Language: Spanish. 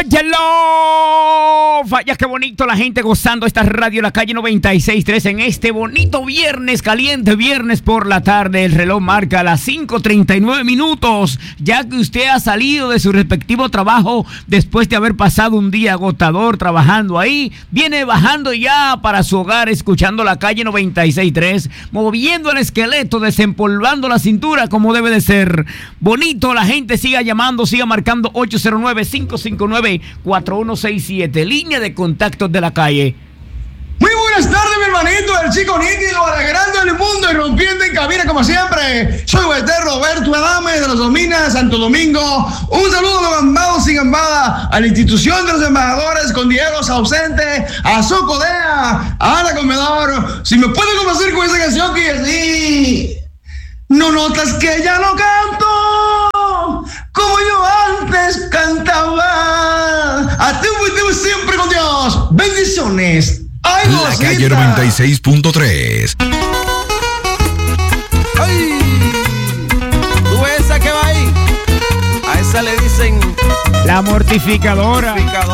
Óyelo. Vaya qué bonito la gente gozando esta radio La Calle 96.3 en este bonito viernes, caliente viernes por la tarde. El reloj marca las 5:39 minutos, ya que usted ha salido de su respectivo trabajo después de haber pasado un día agotador trabajando ahí. Viene bajando ya para su hogar escuchando La Calle 96.3, moviendo el esqueleto, desempolvando la cintura como debe de ser. Bonito, la gente siga llamando, siga marcando 809-559-4167, línea de contactos de La Calle. Muy buenas tardes, mi hermanito, el chico nítido, alegrando el mundo y rompiendo en cabina como siempre. Soy Walter Roberto Adame de los Dominas, Santo Domingo. Un saludo de Gambado sin Gambada a la institución de los embajadores con Diego ausente, a Socodea, a Ana Comedor. Si me pueden complacer con esa canción que así. No notas que ya no canto como yo antes cantaba. A ti siempre con Dios. Bendiciones. ¡Ay, La Calle 96.3. ¡Ay! ¿Tú esa que va ahí? A esa le dicen La mortificadora.